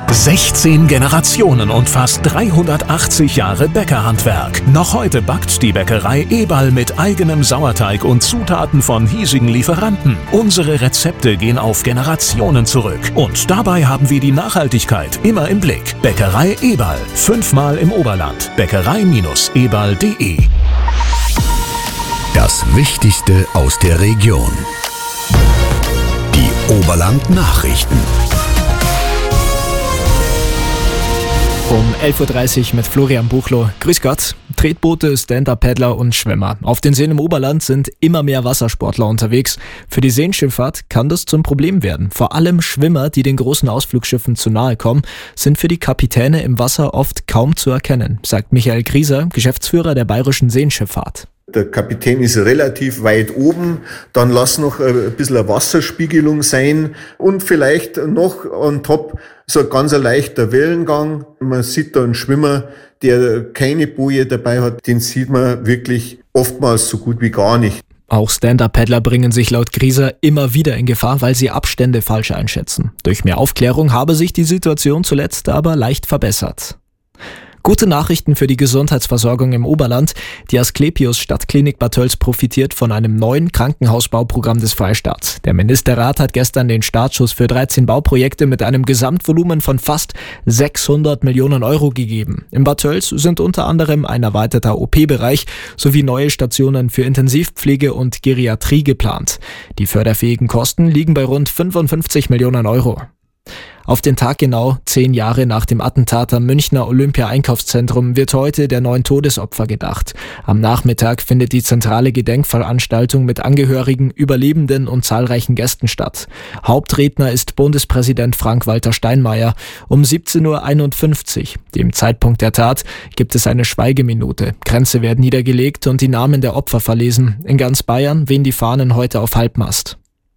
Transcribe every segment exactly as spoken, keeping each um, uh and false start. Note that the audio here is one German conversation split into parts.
sechzehn Generationen und fast dreihundertachtzig Jahre Bäckerhandwerk. Noch heute backt die Bäckerei Eberl mit eigenem Sauerteig und Zutaten von hiesigen Lieferanten. Unsere Rezepte gehen auf Generationen zurück. Und dabei haben wir die Nachhaltigkeit immer im Blick. Bäckerei Eberl. Fünfmal im Oberland. Bäckerei Eberl punkt de. Das Wichtigste aus der Region. Die Oberland-Nachrichten. Um elf Uhr dreißig mit Florian Buchloh. Grüß Gott. Tretboote, Stand-Up-Paddler und Schwimmer. Auf den Seen im Oberland sind immer mehr Wassersportler unterwegs. Für die Seenschifffahrt kann das zum Problem werden. Vor allem Schwimmer, die den großen Ausflugsschiffen zu nahe kommen, sind für die Kapitäne im Wasser oft kaum zu erkennen, sagt Michael Grieser, Geschäftsführer der Bayerischen Seenschifffahrt. Der Kapitän ist relativ weit oben, dann lass noch ein bisschen eine Wasserspiegelung sein und vielleicht noch on top so ein ganz leichter Wellengang. Man sieht da einen Schwimmer, der keine Boje dabei hat, den sieht man wirklich oftmals so gut wie gar nicht. Auch Stand-Up-Paddler bringen sich laut Grieser immer wieder in Gefahr, weil sie Abstände falsch einschätzen. Durch mehr Aufklärung habe sich die Situation zuletzt aber leicht verbessert. Gute Nachrichten für die Gesundheitsversorgung im Oberland. Die Asklepios Stadtklinik Bad Tölz profitiert von einem neuen Krankenhausbauprogramm des Freistaats. Der Ministerrat hat gestern den Startschuss für dreizehn Bauprojekte mit einem Gesamtvolumen von fast sechshundert Millionen Euro gegeben. In Bad Tölz sind unter anderem ein erweiterter O P-Bereich sowie neue Stationen für Intensivpflege und Geriatrie geplant. Die förderfähigen Kosten liegen bei rund fünfundfünfzig Millionen Euro. Auf den Tag genau, zehn Jahre nach dem Attentat am Münchner Olympia-Einkaufszentrum, wird heute der neun Todesopfer gedacht. Am Nachmittag findet die zentrale Gedenkveranstaltung mit Angehörigen, Überlebenden und zahlreichen Gästen statt. Hauptredner ist Bundespräsident Frank-Walter Steinmeier. Um siebzehn Uhr einundfünfzig, dem Zeitpunkt der Tat, gibt es eine Schweigeminute. Kränze werden niedergelegt und die Namen der Opfer verlesen. In ganz Bayern wehen die Fahnen heute auf Halbmast.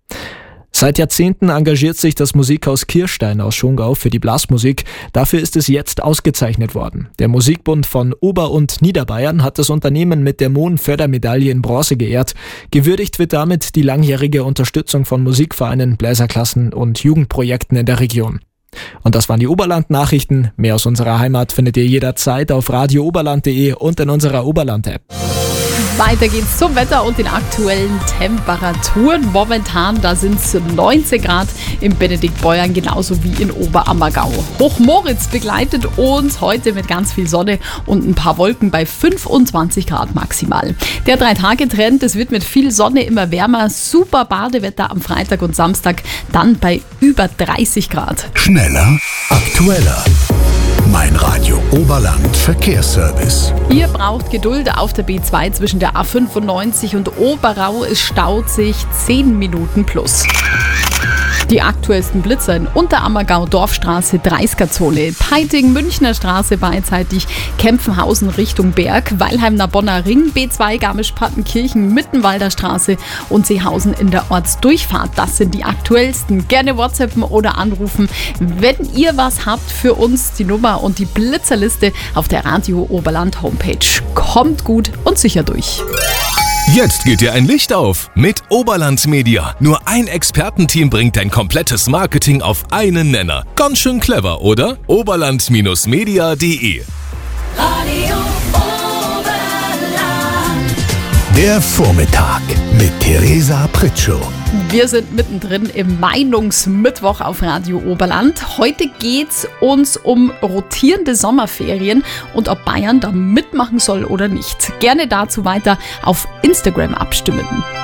Seit Jahrzehnten engagiert sich das Musikhaus Kirstein aus Schongau für die Blasmusik. Dafür ist es jetzt ausgezeichnet worden. Der Musikbund von Ober- und Niederbayern hat das Unternehmen mit der Mohn-Fördermedaille in Bronze geehrt. Gewürdigt wird damit die langjährige Unterstützung von Musikvereinen, Bläserklassen und Jugendprojekten in der Region. Und das waren die Oberland-Nachrichten. Mehr aus unserer Heimat findet ihr jederzeit auf radio oberland punkt de und in unserer Oberland-App. Weiter geht's zum Wetter und den aktuellen Temperaturen. Momentan, da sind es neunzehn Grad in Benediktbeuern, genauso wie in Oberammergau. Hochmoritz begleitet uns heute mit ganz viel Sonne und ein paar Wolken bei fünfundzwanzig Grad maximal. Der Drei-Tage-Trend, es wird mit viel Sonne immer wärmer. Super Badewetter am Freitag und Samstag, dann bei über dreißig Grad. Schneller, aktueller. Mein Radio Oberland Verkehrsservice. Ihr braucht Geduld auf der B zwei zwischen der A fünfundneunzig und Oberau. Es staut sich zehn Minuten plus. Die aktuellsten Blitzer in Unterammergau, Dorfstraße, dreißiger-Zone, Peiting, Münchner Straße beidseitig, Kempfenhausen Richtung Berg, Weilheimner Bonner Ring, B zwei Garmisch-Partenkirchen, Mittenwalder Straße und Seehausen in der Ortsdurchfahrt. Das sind die aktuellsten. Gerne WhatsAppen oder anrufen, wenn ihr was habt für uns. Die Nummer und die Blitzerliste auf der Radio Oberland Homepage. Kommt gut und sicher durch. Jetzt geht dir ein Licht auf mit Oberland Media. Nur ein Expertenteam bringt dein komplettes Marketing auf einen Nenner. Ganz schön clever, oder? oberland Media punkt de. Radio Oberland. Der Vormittag mit Theresa Pritschow. Wir sind mittendrin im Meinungsmittwoch auf Radio Oberland. Heute geht's uns um rotierende Sommerferien und ob Bayern da mitmachen soll oder nicht. Gerne dazu weiter auf Instagram abstimmen.